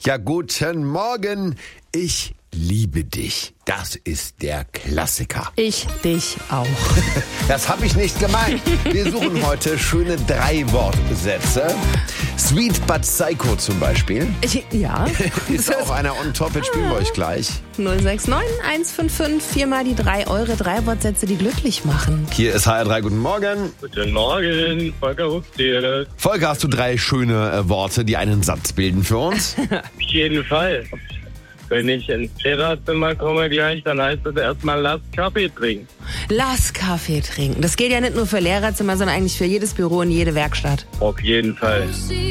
Ja, guten Morgen. Ich liebe dich. Das ist der Klassiker. Ich dich auch. Das habe ich nicht gemeint. Wir suchen heute schöne 3-Wortsätze. Sweet but Psycho zum Beispiel. Ja. Ist auch einer on top. Jetzt spielen wir euch gleich. 069 155 4 mal die 3 Eure 3-Wortsätze, die glücklich machen. Hier ist HR3. Guten Morgen. Guten Morgen, Volker Huftier. Volker, hast du 3 schöne Worte, die einen Satz bilden für uns? Auf jeden Fall. Wenn ich ins Lehrerzimmer komme gleich, dann heißt es erstmal, lass Kaffee trinken. Lass Kaffee trinken. Das gilt ja nicht nur für Lehrerzimmer, sondern eigentlich für jedes Büro und jede Werkstatt. Auf jeden Fall.